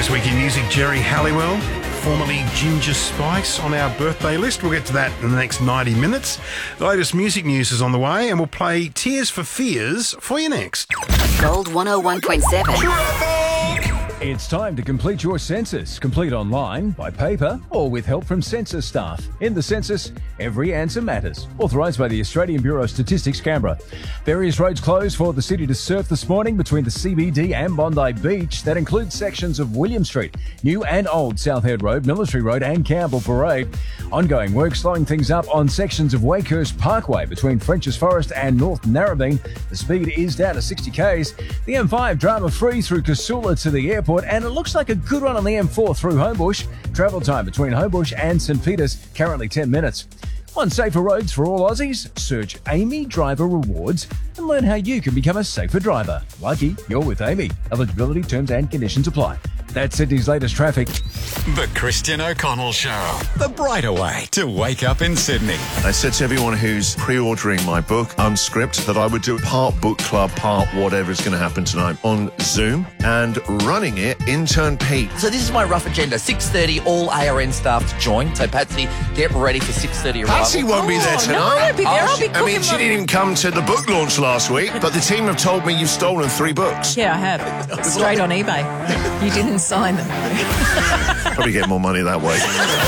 This week in music, Jerry Halliwell, formerly Ginger Spice, on our birthday list. We'll get to that in the next 90 minutes. The latest music news is on the way, and we'll play Tears for Fears for you next. Gold 101.7. It's time to complete your census. Complete online, by paper, or with help from census staff. In the census, every answer matters. Authorised by the Australian Bureau of Statistics, Canberra. Various roads closed for the city to surf this morning between the CBD and Bondi Beach. That includes sections of William Street, New and Old South Head Road, Military Road and Campbell Parade. Ongoing work slowing things up on sections of Wakehurst Parkway between Frenchs Forest and North Narrabeen. The speed is down to 60 k's. The M5 drama-free through Casula to the airport, and it looks like a good run on the M4 through Homebush. Travel time between Homebush and St Peters, currently 10 minutes. On safer roads for all Aussies, search Amy Driver Rewards and learn how you can become a safer driver. Lucky you're with Amy. Eligibility, terms and conditions apply. That's Sydney's latest traffic. The Christian O'Connell Show. The brighter way to wake up in Sydney. I said to everyone who's pre-ordering my book, Unscript, that I would do part book club, part whatever is going to happen tonight on Zoom. And running it, intern Pete. So this is my rough agenda. 6:30, all ARN staff to join. So Patsy, get ready for 6:30 arrival. Patsy won't be there tonight. No, I won't be there. I'll be cooking. I mean, she didn't even come to the book launch last week, but the team have told me you've stolen 3 books. Yeah, I have. Straight on eBay. You didn't sign them. Probably get more money that way.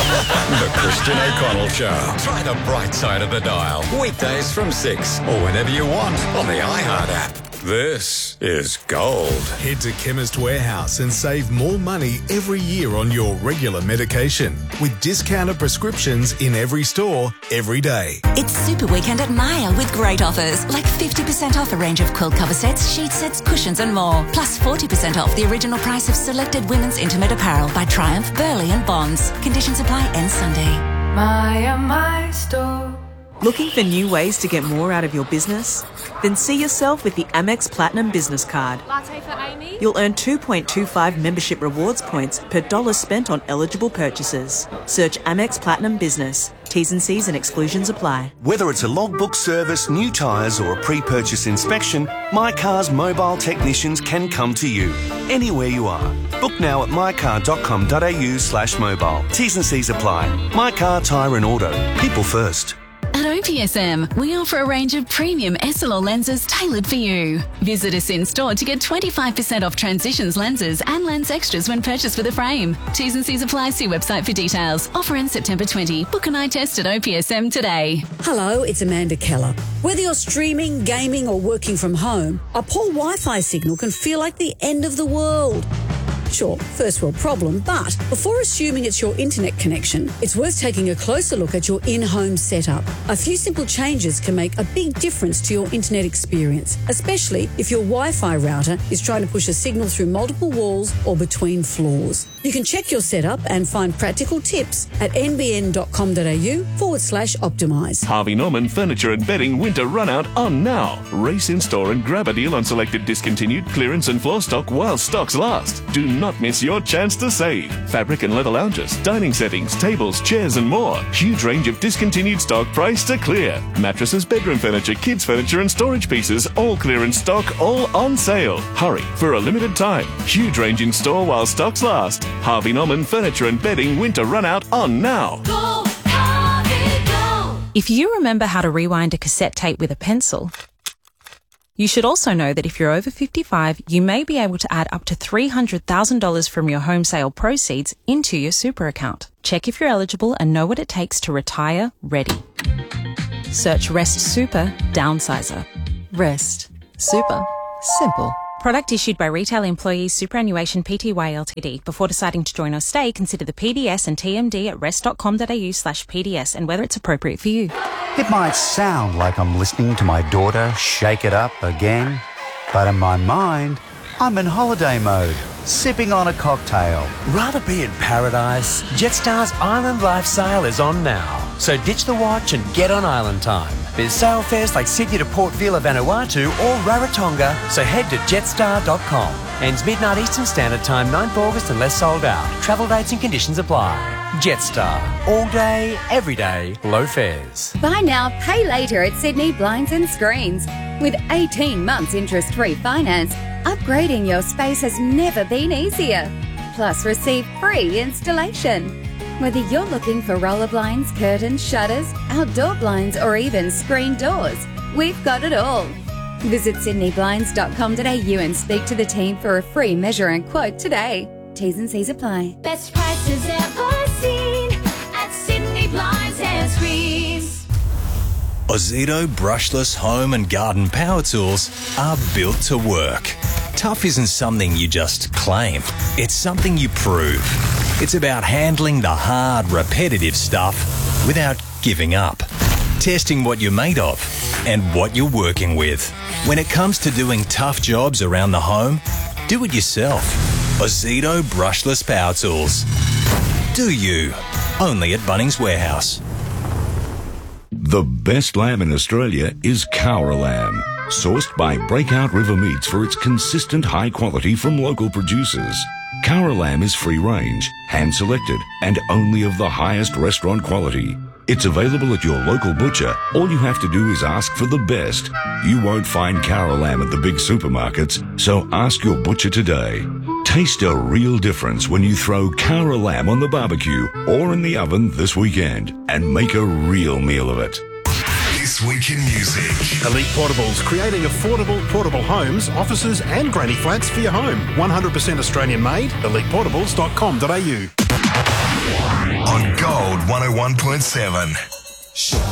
The Christian O'Connell Show. Try the bright side of the dial. Weekdays from 6 or whenever you want on the iHeart app. This is gold. Head to Chemist Warehouse and save more money every year on your regular medication with discounted prescriptions in every store, every day. It's Super Weekend at Maya with great offers, like 50% off a range of quilt cover sets, sheet sets, cushions and more. Plus 40% off the original price of selected women's intimate apparel by Triumph, Burley and Bonds. Conditions apply end Sunday. Maya, my store. Looking for new ways to get more out of your business? Then see yourself with the Amex Platinum Business Card. Latte for Amy? You'll earn 2.25 membership rewards points per dollar spent on eligible purchases. Search Amex Platinum Business. T's and C's and exclusions apply. Whether it's a logbook service, new tyres or a pre-purchase inspection, My Car's mobile technicians can come to you, anywhere you are. Book now at mycar.com.au/mobile. T's and C's apply. My Car Tyre and Auto. People first. At OPSM, we offer a range of premium SLR lenses tailored for you. Visit us in store to get 25% off Transitions lenses and lens extras when purchased with a frame. T's and C's apply. See website for details. Offer ends September 20. Book an eye test at OPSM today. Hello, it's Amanda Keller. Whether you're streaming, gaming or working from home, a poor Wi-Fi signal can feel like the end of the world. Sure, first world problem, but before assuming it's your internet connection, it's worth taking a closer look at your in-home setup. A few simple changes can make a big difference to your internet experience, especially if your Wi-Fi router is trying to push a signal through multiple walls or between floors. You can check your setup and find practical tips at nbn.com.au/optimise. Harvey Norman Furniture and Bedding Winter Runout on now. Race in store and grab a deal on selected discontinued clearance and floor stock while stocks last. Do not miss your chance to save. Fabric and leather lounges, dining settings, tables, chairs and more. Huge range of discontinued stock priced to clear. Mattresses, bedroom furniture, kids furniture and storage pieces, all clearance stock, all on sale. Hurry for a limited time. Huge range in store while stocks last. Harvey Norman Furniture and Bedding Winter Runout on now. Go, Harvey, go! If you remember how to rewind a cassette tape with a pencil, you should also know that if you're over 55, you may be able to add up to $300,000 from your home sale proceeds into your super account. Check if you're eligible and know what it takes to retire ready. Search Rest Super Downsizer. Rest Super Simple. Product issued by Retail Employees Superannuation Pty Ltd. Before deciding to join or stay, consider the PDS and TMD at rest.com.au/PDS and whether it's appropriate for you. It might sound like I'm listening to my daughter shake it up again, but in my mind, I'm in holiday mode, sipping on a cocktail. Rather be in paradise? Jetstar's Island Life Sale is on now. So ditch the watch and get on island time. There's sale fares like Sydney to Port Vila, Vanuatu or Rarotonga, so head to jetstar.com. Ends midnight Eastern Standard Time, 9th August unless sold out. Travel dates and conditions apply. Jetstar. All day, every day, low fares. Buy now, pay later at Sydney Blinds and Screens. With 18 months interest-free finance, upgrading your space has never been easier. Plus receive free installation. Whether you're looking for roller blinds, curtains, shutters, outdoor blinds, or even screen doors, we've got it all. Visit sydneyblinds.com.au and speak to the team for a free measure and quote today. T's and C's apply. Best prices ever seen at Sydney Blinds and Screens. Ozito brushless home and garden power tools are built to work. Tough isn't something you just claim. It's something you prove. It's about handling the hard, repetitive stuff without giving up. Testing what you're made of and what you're working with. When it comes to doing tough jobs around the home, do it yourself. Ozito brushless power tools. Do you? Only at Bunnings Warehouse. The best lamb in Australia is Cowra lamb, sourced by Breakout River Meats for its consistent high quality from local producers. Cowra lamb is free range, hand selected, and only of the highest restaurant quality. It's available at your local butcher. All you have to do is ask for the best. You won't find Cowra lamb at the big supermarkets, so ask your butcher today. Taste a real difference when you throw Cowra lamb on the barbecue or in the oven this weekend and make a real meal of it. This Week in Music. Elite Portables, creating affordable portable homes, offices and granny flats for your home. 100% Australian made. ElitePortables.com.au. On Gold 101.7.